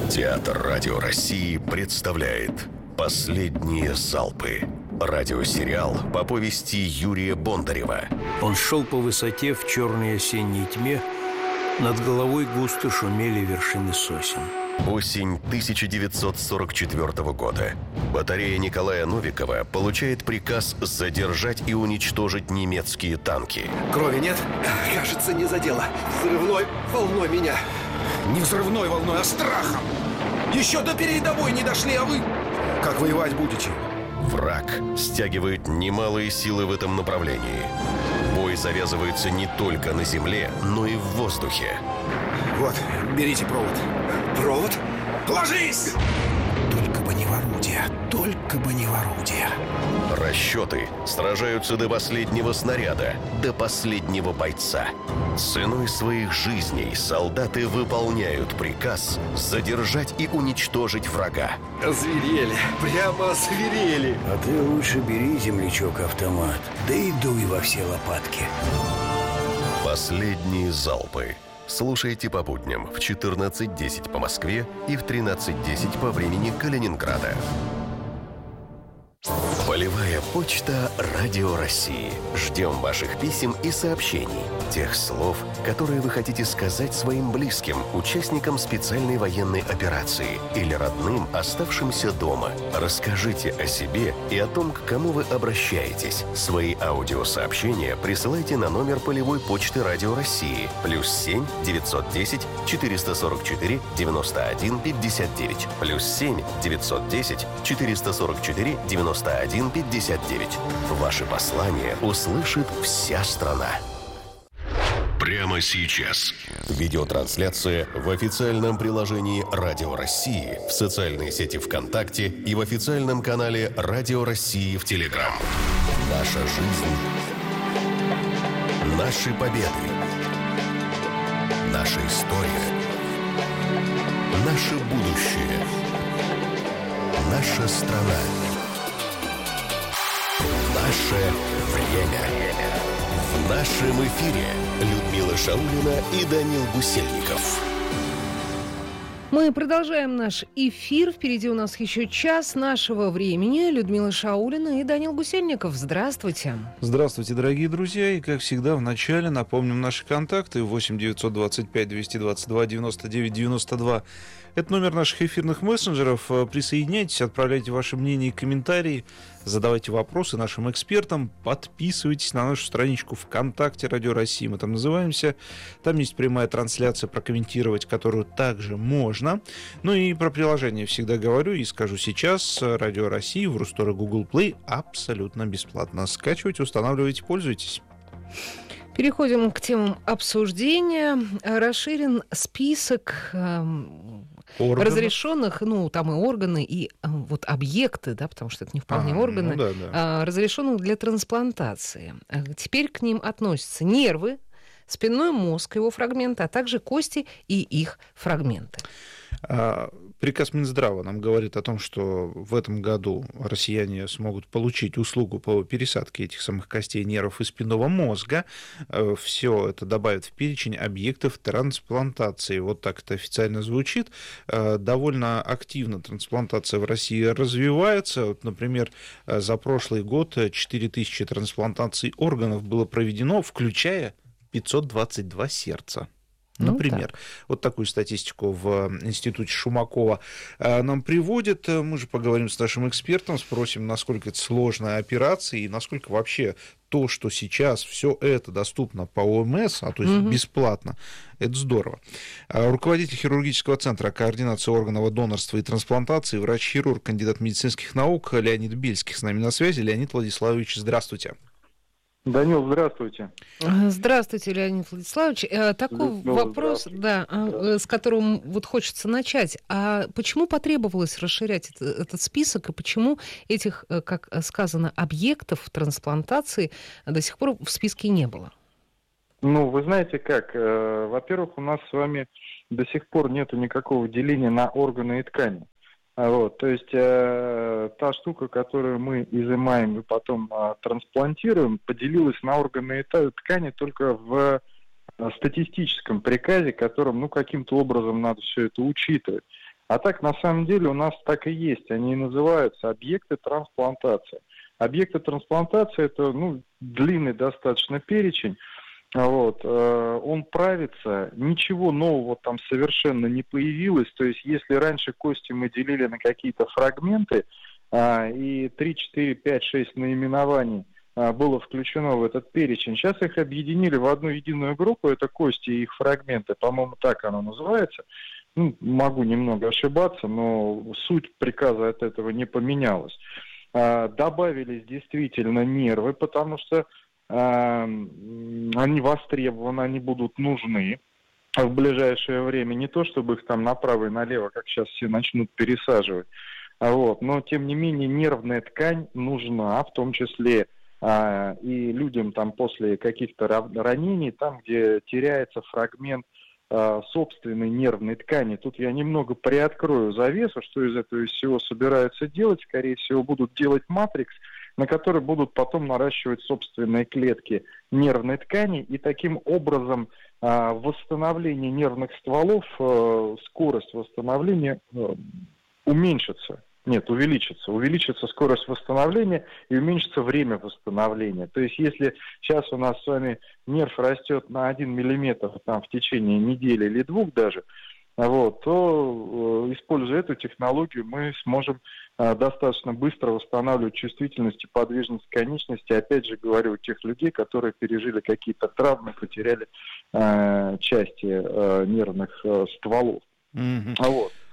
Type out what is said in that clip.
Театр Радио России представляет «Последние залпы». Радиосериал по повести Юрия Бондарева. Он шел по высоте в черной осенней тьме. Над головой густо шумели вершины сосен. Осень 1944 года. Батарея Николая Новикова получает приказ задержать и уничтожить немецкие танки. Крови нет? Кажется, не задело. Взрывной волной меня. Не взрывной волной, а страхом. Еще до передовой не дошли, а вы... Как воевать будете? Враг стягивает немалые силы в этом направлении. Бой завязывается не только на земле, но и в воздухе. Вот, берите провод. Провод? Ложись! Только бы не в орудие, только бы не в орудие. Расчеты сражаются до последнего снаряда, до последнего бойца. Ценой своих жизней солдаты выполняют приказ задержать и уничтожить врага. Озверели, прямо озверели. А ты лучше бери, землячок, автомат, да и дуй во все лопатки. Последние залпы. Слушайте по будням в 14:10 по Москве и в 13:10 по времени Калининграда. Полевая почта Радио России. Ждем ваших писем и сообщений. Тех слов, которые вы хотите сказать своим близким, участникам специальной военной операции или родным, оставшимся дома. Расскажите о себе и о том, к кому вы обращаетесь. Свои аудиосообщения присылайте на номер полевой почты Радио России +7 910 444 91 59 +7 910 444 91 59. Ваши послания услышит вся страна. Прямо сейчас. Видеотрансляция в официальном приложении Радио России, в социальной сети ВКонтакте и в официальном канале Радио России в Телеграм. Наша жизнь. Наши победы. Наша история. Наше будущее. Наша страна. Наше время. В нашем эфире Людмила Шаулина и Данил Гусельников. Мы продолжаем наш эфир. Впереди у нас еще час нашего времени. Людмила Шаулина и Данил Гусельников. Здравствуйте. Здравствуйте, дорогие друзья. И, как всегда, в начале напомним наши контакты. 8 925 222 99 92. Это номер наших эфирных мессенджеров. Присоединяйтесь, отправляйте ваши мнения и комментарии, задавайте вопросы нашим экспертам, подписывайтесь на нашу страничку ВКонтакте Радио России. Мы там называемся. Там есть прямая трансляция, прокомментировать которую также можно. Ну и про приложение всегда говорю и скажу сейчас. Радио России в Рустор и Google Play абсолютно бесплатно. Скачивайте, устанавливайте, пользуйтесь. Переходим к темам обсуждения. Расширен список разрешенных, там и органы, и вот объекты, да, потому что это не вполне органы, разрешенных для трансплантации. Теперь к ним относятся нервы, спинной мозг, его фрагменты, а также кости и их фрагменты. Приказ Минздрава нам говорит о том, что в этом году россияне смогут получить услугу по пересадке этих самых костей, нервов и спинного мозга. Все это добавит в перечень объектов трансплантации. Вот так это официально звучит. Довольно активно трансплантация в России развивается. Вот, например, за прошлый год 4000 трансплантаций органов было проведено, включая 522 сердца. Например, вот такую статистику в институте Шумакова нам приводят. Мы же поговорим с нашим экспертом, спросим, насколько это сложная операция и насколько вообще то, что сейчас все это доступно по ОМС, то есть бесплатно, это здорово. Руководитель хирургического центра координации органов донорства и трансплантации, врач-хирург, кандидат медицинских наук Леонид Бельских с нами на связи. Леонид Владиславович, здравствуйте. Данил, здравствуйте. Здравствуйте, Леонид Владиславович. Такой вопрос, с которым вот хочется начать. А почему потребовалось расширять этот список, и почему этих, как сказано, объектов трансплантации до сих пор в списке не было? Вы знаете как, во-первых, у нас с вами до сих пор нету никакого деления на органы и ткани. То есть та штука, которую мы изымаем и потом трансплантируем, поделилась на органы и ткани только в статистическом приказе, которым каким-то образом надо все это учитывать. А так, на самом деле, у нас так и есть. Они называются объекты трансплантации. Объекты трансплантации – это длинный достаточно перечень. Вот. Он правится, ничего нового там совершенно не появилось. То есть, если раньше кости мы делили на какие-то фрагменты, и 3, 4, 5, 6 наименований было включено в этот перечень, сейчас их объединили в одну единую группу, это кости и их фрагменты, по-моему, так оно называется. Могу немного ошибаться, но суть приказа от этого не поменялась. Добавились действительно нервы, потому что они востребованы, они будут нужны в ближайшее время. Не то, чтобы их там направо и налево, как сейчас все начнут пересаживать. Вот. Но, тем не менее, нервная ткань нужна, в том числе и людям там после каких-то ранений, там, где теряется фрагмент собственной нервной ткани. Тут я немного приоткрою завесу, что из этого всего собираются делать. Скорее всего, будут делать матрикс, на который будут потом наращивать собственные клетки нервной ткани, и таким образом восстановление нервных стволов, скорость восстановления уменьшится. Нет, увеличится. Увеличится скорость восстановления и уменьшится время восстановления. То есть, если сейчас у нас с вами нерв растет на 1 миллиметр там, в течение недели или 2 даже, вот, то, используя эту технологию, мы сможем достаточно быстро восстанавливать чувствительность и подвижность конечности. Опять же, говорю, у тех людей, которые пережили какие-то травмы, потеряли части нервных стволов. Mm-hmm. Вот.